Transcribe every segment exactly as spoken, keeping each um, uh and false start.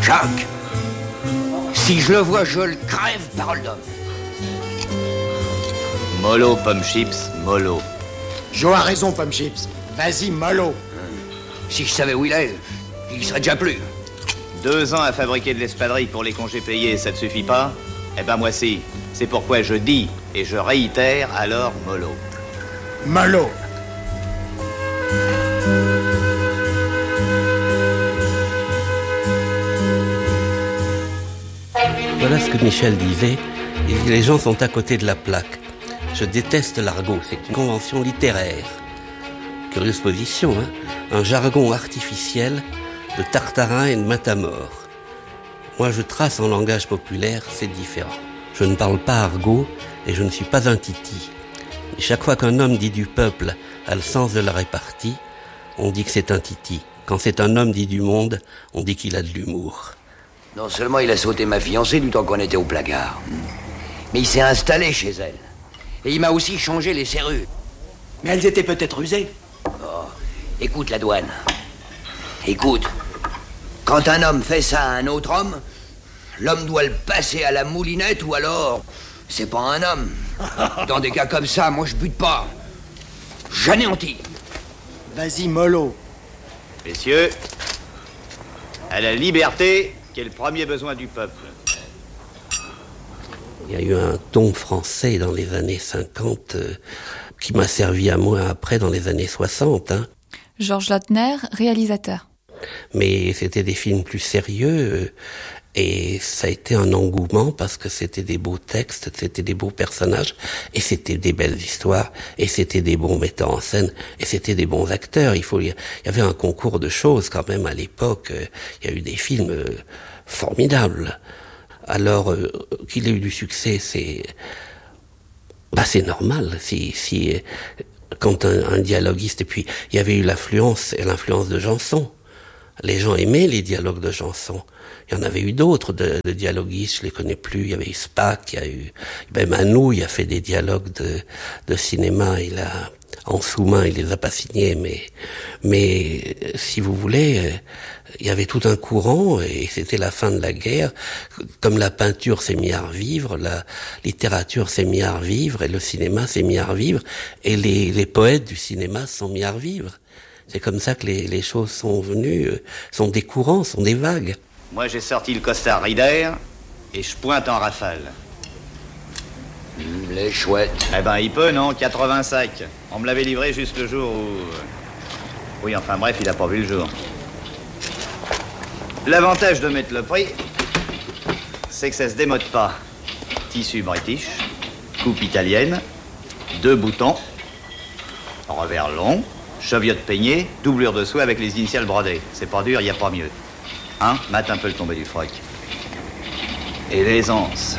Jacques, si je le vois, je le crève, parole d'homme. Mollo, pomme chips, mollo. Jo a raison, pomme chips. Vas-y, mollo. Si je savais où il est, il y serait déjà plus. Deux ans à fabriquer de l'espadrille pour les congés payés, ça te suffit pas? Eh ben moi si. C'est pourquoi je dis et je réitère alors mollo. Mollo. Voilà ce que Michel disait. Il dit, les gens sont à côté de la plaque. Je déteste l'argot, c'est une convention littéraire. Curieuse position, hein? Un jargon artificiel de Tartarin et de Matamor. Moi, je trace en langage populaire, c'est différent. Je ne parle pas argot et je ne suis pas un titi. Et chaque fois qu'un homme dit du peuple a le sens de la répartie, on dit que c'est un titi. Quand c'est un homme dit du monde, on dit qu'il a de l'humour. Non seulement il a sauté ma fiancée du temps qu'on était au placard, mais il s'est installé chez elle. Et il m'a aussi changé les serrures. Mais elles étaient peut-être usées. Oh, écoute la douane. Écoute. Quand un homme fait ça à un autre homme, l'homme doit le passer à la moulinette ou alors c'est pas un homme. Dans des cas comme ça, moi je bute pas. J'anéantis. Vas-y, mollo. Messieurs, à la liberté, qui est le premier besoin du peuple. Il y a eu un ton français dans les années cinquante euh, qui m'a servi à moi après dans les années soixante. Hein. Georges Lautner, réalisateur. Mais c'était des films plus sérieux euh, et ça a été un engouement parce que c'était des beaux textes, c'était des beaux personnages et c'était des belles histoires et c'était des bons metteurs en scène et c'était des bons acteurs. Il faut, il y avait un concours de choses quand même à l'époque. Euh, il y a eu des films euh, formidables. Alors euh, qu'il ait eu du succès, c'est bah c'est normal. Si si quand un, un dialoguiste, et puis il y avait eu l'affluence et l'influence de Janson. Les gens aimaient les dialogues de Janson. Il y en avait eu d'autres de, de dialoguistes, je les connais plus. Il y avait eu Spaak, il y a eu ben Manou, il a fait des dialogues de de cinéma. Il a en sous-main, il les a pas signés, mais mais si vous voulez, il y avait tout un courant et c'était la fin de la guerre. Comme la peinture s'est mise à revivre, la littérature s'est mise à revivre et le cinéma s'est mis à revivre et les les poètes du cinéma se sont mis à revivre. C'est comme ça que les, les choses sont venues, sont des courants, sont des vagues. Moi, j'ai sorti le costard Rider et je pointe en rafale. Mmh, les chouettes. Eh ben, il peut, non? quatre-vingts sacs. On me l'avait livré juste le jour où... Oui, enfin bref, il a pas vu le jour. L'avantage de mettre le prix, c'est que ça se démode pas. Tissu british, coupe italienne, deux boutons, revers long, cheviote peignée, doublure de soie avec les initiales brodées. C'est pas dur, y a pas mieux. Hein? Mate un peu le tombé du froc. Et l'aisance.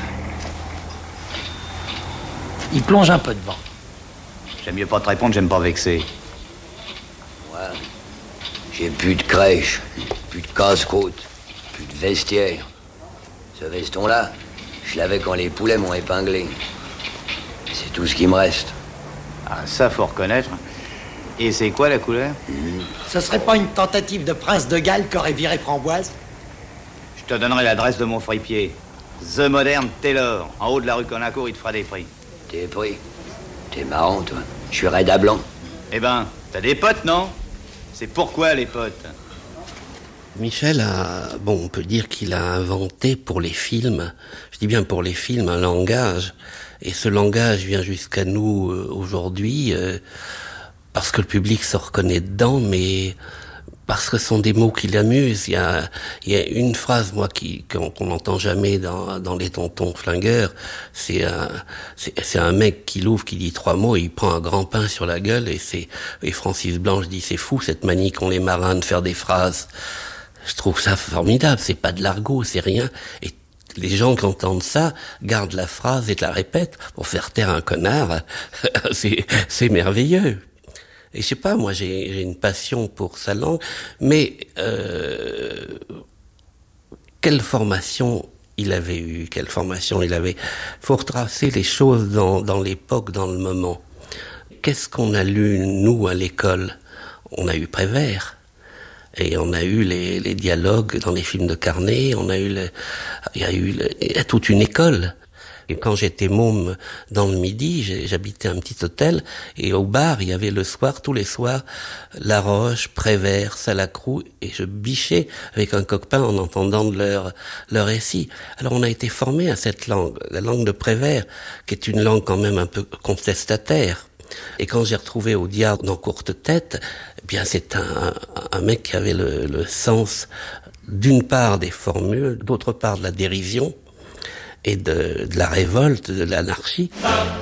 Il plonge un peu devant. J'aime mieux pas te répondre, j'aime pas vexer. Ouais. J'ai plus de crèche, plus de casse-côte, plus de vestiaire. Ce veston-là, je l'avais quand les poulets m'ont épinglé. C'est tout ce qui me reste. Ah, ça, faut reconnaître. Et c'est quoi la couleur? Mmh. Ce serait pas une tentative de prince de Galles qu'aurait viré Framboise? Je te donnerai l'adresse de mon fripier. The Modern Taylor, en haut de la rue Conacourt, il te fera des prix. T'es pris? T'es marrant, toi. Je suis raide à blanc. Eh ben, t'as des potes, non? C'est pourquoi, les potes? Michel a, bon, on peut dire qu'il a inventé pour les films, je dis bien pour les films, un langage. Et ce langage vient jusqu'à nous euh, aujourd'hui, euh, parce que le public se reconnaît dedans, mais parce que ce sont des mots qui l'amusent. Il y a, il y a une phrase, moi, qui qu'on qu'on n'entend jamais dans, dans les tontons flingueurs. C'est un, c'est, c'est un mec qui l'ouvre, qui dit trois mots, et il prend un grand pain sur la gueule, et c'est, et Francis Blanche dit, c'est fou cette manie qu'ont les marins de faire des phrases. Je trouve ça formidable. C'est pas de l'argot, c'est rien. Et les gens qui entendent ça gardent la phrase et la répètent pour faire taire un connard. c'est, c'est merveilleux. Et je sais pas, moi j'ai, j'ai une passion pour sa langue, mais euh, quelle formation il avait eu, quelle formation il avait. Faut retracer les choses dans, dans l'époque, dans le moment. Qu'est-ce qu'on a lu, nous, à l'école? On a eu Prévert. Et on a eu les, les dialogues dans les films de Carnet, on a eu le, il y a eu le, il y a toute une école. Et quand j'étais môme dans le Midi, j'habitais un petit hôtel, et au bar, il y avait le soir, tous les soirs, La Roche, Prévert, Salacrou, et je bichais avec un copain en entendant de leur, leur récit. Alors on a été formé à cette langue, la langue de Prévert, qui est une langue quand même un peu contestataire. Et quand j'ai retrouvé Audiard dans Courte Tête, eh bien c'est un, un mec qui avait le, le sens d'une part des formules, d'autre part de la dérision, et de, de la révolte, de l'anarchie.